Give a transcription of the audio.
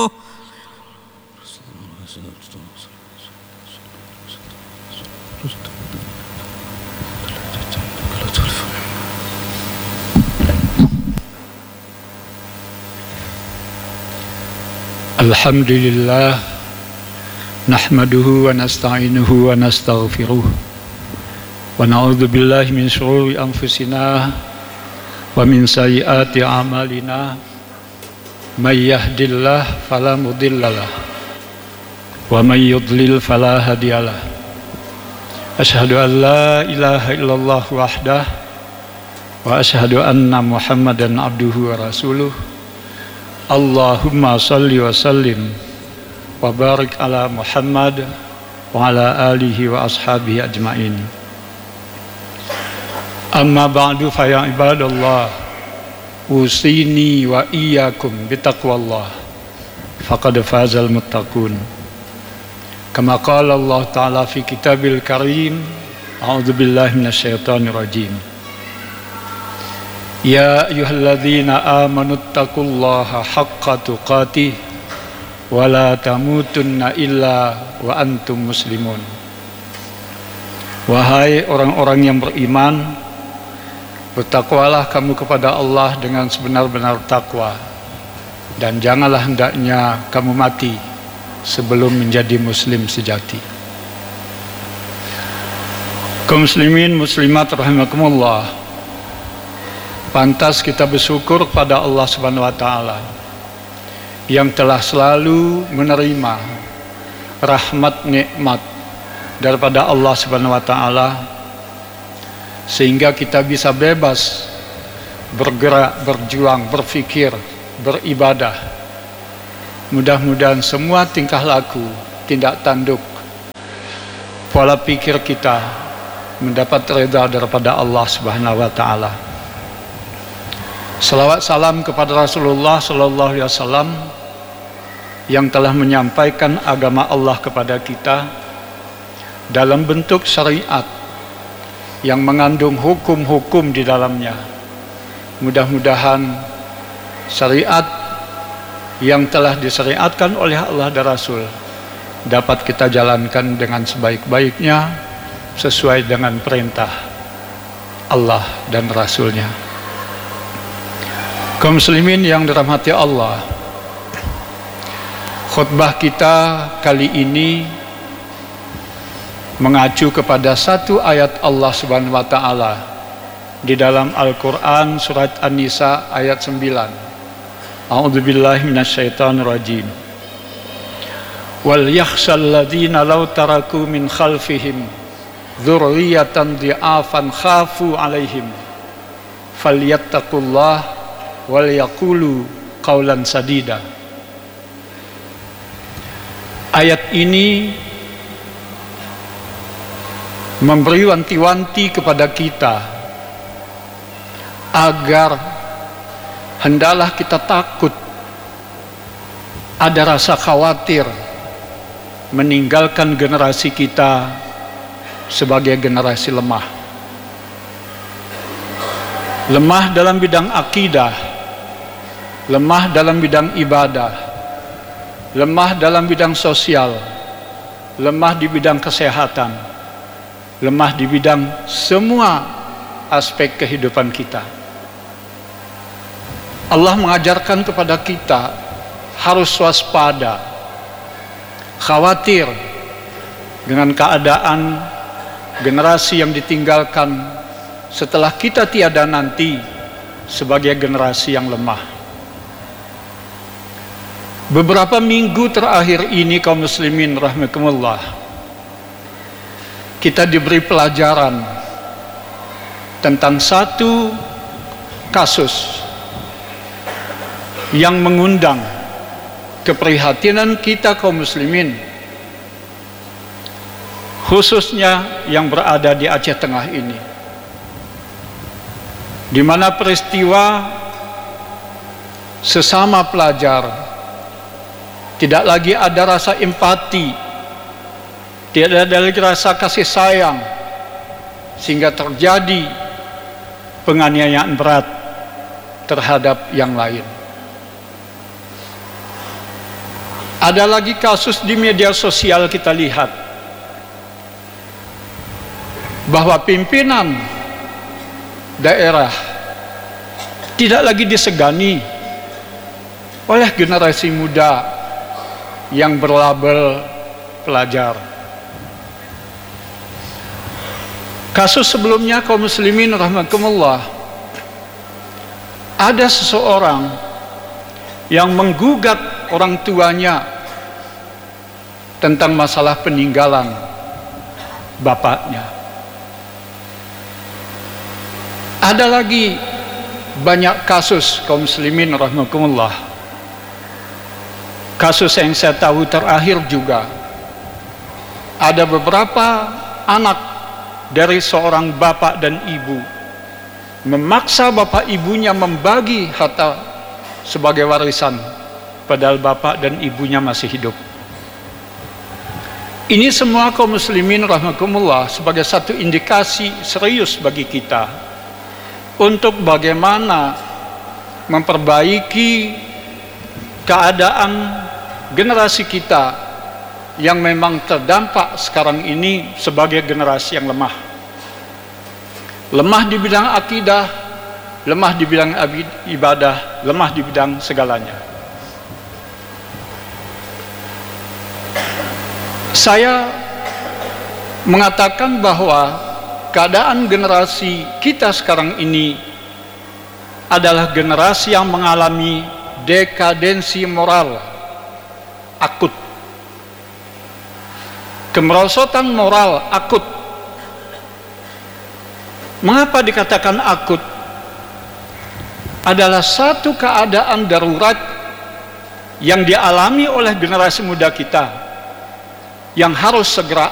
Alhamdulillah, nahmaduhu wa nasta'inuhu wa nastaghfiruh, wa na'udzu billahi min syururi anfusina wa min sayyiati a'malina. May yahdihillahu fala mudhillalah wa may yudlil fala hadiyalah. Asyhadu an la ilaha illallah wahdah wa asyhadu anna Muhammadan abduhu wa rasuluh. Allahumma salli wa sallim wa barik ala Muhammad wa ala alihi wa ashabihi ajma'in. Amma ba'du fa ya ibadallah, usini wa iyyakum bitaqwallah faqad fazal muttaqun. Kama qala Allah ta'ala fi kitabil karim, a'udzu billahi minasyaitonir rajim. Ya ayyuhalladzina amanu taqullaha haqqa tuqatih wa la tamutunna illa wa antum muslimun. Wahai orang-orang yang beriman, bertakwalah kamu kepada Allah dengan sebenar-benar takwa, dan janganlah hendaknya kamu mati sebelum menjadi muslim sejati. Kaum muslimin muslimat rahimakumullah, pantas kita bersyukur kepada Allah Subhanahu wa taala yang telah selalu menerima rahmat nikmat daripada Allah Subhanahu wa taala, sehingga kita bisa bebas bergerak, berjuang, berfikir, beribadah. Mudah-mudahan semua tingkah laku, tindak tanduk, pola pikir kita mendapat ridha daripada Allah Subhanahu wa taala. Salawat salam kepada Rasulullah sallallahu alaihi wasallam yang telah menyampaikan agama Allah kepada kita dalam bentuk syariat yang mengandung hukum-hukum di dalamnya. Mudah-mudahan syariat yang telah disyariatkan oleh Allah dan Rasul dapat kita jalankan dengan sebaik-baiknya sesuai dengan perintah Allah dan Rasulnya. Kaum muslimin yang dirahmati Allah, khutbah kita kali ini mengacu kepada satu ayat Allah Subhanahu wa taala di dalam Al-Qur'an surat An-Nisa ayat 9. A'udzubillahi minasyaitonir rajim. Wal yakhshal ladzina law taraku min khalfihim dzurriyyatan dhi'afan khafu 'alaihim falyattaqullah wal yaqulu qaulan sadida. Ayat ini memberi wanti-wanti kepada kita agar hendaklah kita takut, ada rasa khawatir meninggalkan generasi kita sebagai generasi lemah. Lemah dalam bidang akidah, lemah dalam bidang ibadah, lemah dalam bidang sosial, lemah di bidang kesehatan, lemah di bidang semua aspek kehidupan kita. Allah mengajarkan kepada kita harus waspada, khawatir dengan keadaan generasi yang ditinggalkan setelah kita tiada nanti sebagai generasi yang lemah. Beberapa minggu terakhir ini kaum muslimin rahimakumullah, kita diberi pelajaran tentang satu kasus yang mengundang keprihatinan kita kaum muslimin, khususnya yang berada di Aceh Tengah ini, di mana peristiwa sesama pelajar tidak lagi ada rasa empati, tidak ada lagi rasa kasih sayang, sehingga terjadi penganiayaan berat terhadap yang lain. Ada lagi kasus di media sosial kita lihat bahwa pimpinan daerah tidak lagi disegani oleh generasi muda yang berlabel pelajar. Kasus sebelumnya kaum muslimin rahimakumullah, ada seseorang yang menggugat orang tuanya tentang masalah peninggalan bapaknya. Ada lagi banyak kasus kaum muslimin rahimakumullah. Kasus yang saya tahu terakhir juga, ada beberapa anak dari seorang bapak dan ibu memaksa bapak ibunya membagi harta sebagai warisan, padahal bapak dan ibunya masih hidup. Ini semua kaum muslimin rahimakumullah sebagai satu indikasi serius bagi kita untuk bagaimana memperbaiki keadaan generasi kita yang memang terdampak sekarang ini sebagai generasi yang lemah. Lemah di bidang akidah, lemah di bidang ibadah, lemah di bidang segalanya. Saya mengatakan bahwa keadaan generasi kita sekarang ini adalah generasi yang mengalami dekadensi moral akut, kemerosotan moral akut. Mengapa dikatakan akut? Adalah satu keadaan darurat yang dialami oleh generasi muda kita yang harus segera